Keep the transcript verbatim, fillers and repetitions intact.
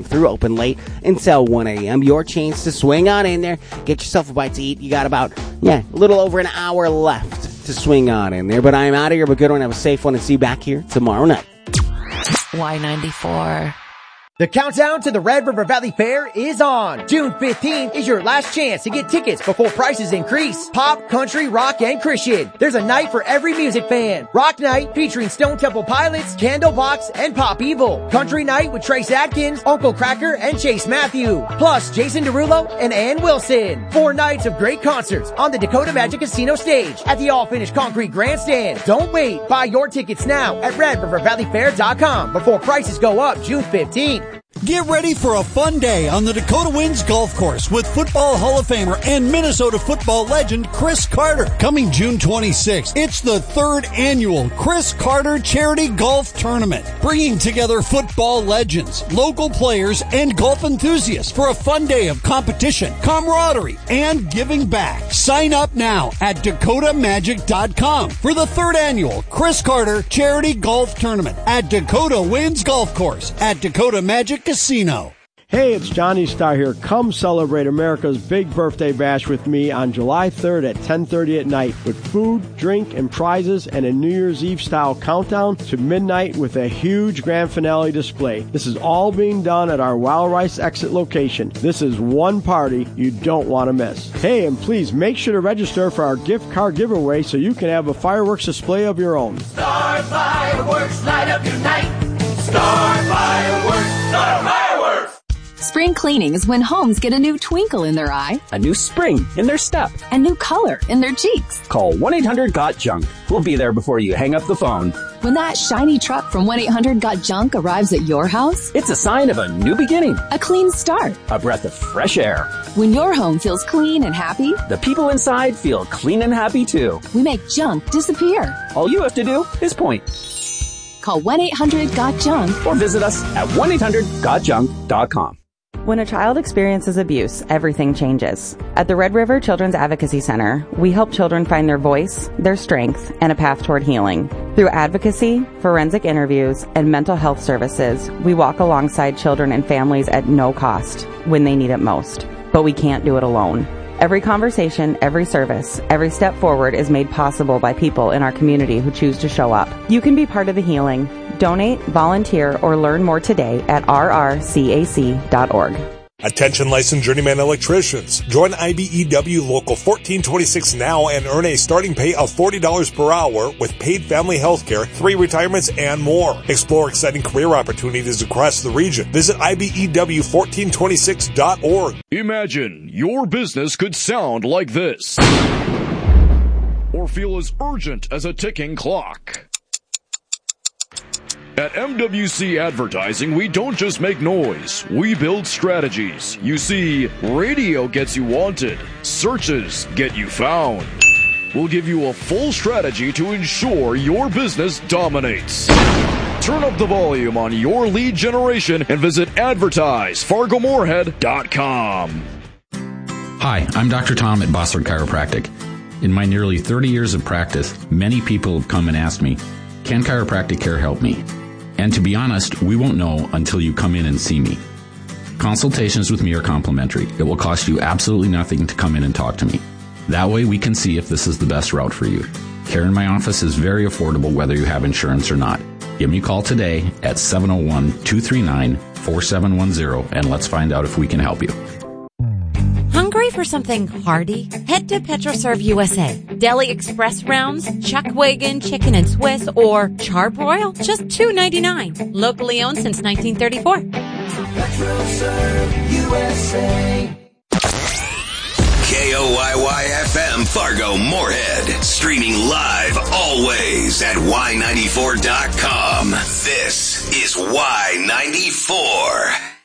through, open late until one a.m. Your chance to swing on in there, get yourself a bite to eat. You got about, yeah, a little over an hour left to swing on in there. But I am out of here. Have a good one. Have a safe one, and see you back here tomorrow night. Y ninety-four. The countdown to the Red River Valley Fair is on. June fifteenth is your last chance to get tickets before prices increase. Pop, country, rock, and Christian. There's a night for every music fan. Rock night featuring Stone Temple Pilots, Candlebox, and Pop Evil. Country night with Trace Adkins, Uncle Cracker, and Chase Matthew. Plus Jason Derulo and Ann Wilson. Four nights of great concerts on the Dakota Magic Casino stage at the all-finished concrete grandstand. Don't wait. Buy your tickets now at red river valley fair dot com before prices go up June fifteenth. Get ready for a fun day on the Dakota Winds Golf Course with Football Hall of Famer and Minnesota football legend Chris Carter. Coming June twenty-sixth, it's the third annual Chris Carter Charity Golf Tournament, bringing together football legends, local players, and golf enthusiasts for a fun day of competition, camaraderie, and giving back. Sign up now at dakota magic dot com for the third annual Chris Carter Charity Golf Tournament at Dakota Winds Golf Course at Dakota Magic Casino. Hey, it's Johnny Starr here. Come celebrate America's big birthday bash with me on July third at ten thirty at night with food, drink, and prizes and a New Year's Eve-style countdown to midnight with a huge grand finale display. This is all being done at our Wild Rice exit location. This is one party you don't want to miss. Hey, and please make sure to register for our gift card giveaway so you can have a fireworks display of your own. Star Fireworks, light up your night. Star Fireworks, Star Fireworks! Spring cleaning is when homes get a new twinkle in their eye, a new spring in their step, a new color in their cheeks. Call one eight hundred got junk. We'll be there before you hang up the phone. When that shiny truck from one eight hundred got junk arrives at your house, it's a sign of a new beginning, a clean start, a breath of fresh air. When your home feels clean and happy, the people inside feel clean and happy too. We make junk disappear. All you have to do is point. Call one eight hundred got junk or visit us at one eight hundred got junk dot com. When a child experiences abuse, everything changes. At the Red River Children's Advocacy Center, we help children find their voice, their strength, and a path toward healing. Through advocacy, forensic interviews, and mental health services, we walk alongside children and families at no cost when they need it most. But we can't do it alone. Every conversation, every service, every step forward is made possible by people in our community who choose to show up. You can be part of the healing. Donate, volunteer, or learn more today at r r c a c dot org. Attention licensed journeyman electricians. Join I B E W Local fourteen twenty-six now and earn a starting pay of forty dollars per hour with paid family health care, three retirements, and more. Explore exciting career opportunities across the region. Visit I B E W fourteen twenty-six dot org. Imagine your business could sound like this. Or feel as urgent as a ticking clock. At M W C Advertising, we don't just make noise, we build strategies. You see, radio gets you wanted, searches get you found. We'll give you a full strategy to ensure your business dominates. Turn up the volume on your lead generation and visit advertise fargo moorhead dot com. Hi, I'm Doctor Tom at Bossard Chiropractic. In my nearly thirty years of practice, many people have come and asked me, can chiropractic care help me? And to be honest, we won't know until you come in and see me. Consultations with me are complimentary. It will cost you absolutely nothing to come in and talk to me. That way we can see if this is the best route for you. Care in my office is very affordable whether you have insurance or not. Give me a call today at seven oh one, two three nine, four seven one zero and let's find out if we can help you. Hungry for something hearty? Head to PetroServe U S A. Deli Express rounds, Chuck Wagon, chicken and Swiss, or charbroil, just two ninety-nine. Locally owned since nineteen thirty-four. PetroServe U S A. K O Y Y F M Fargo Moorhead. Streaming live always at y ninety-four dot com. This is Y ninety-four.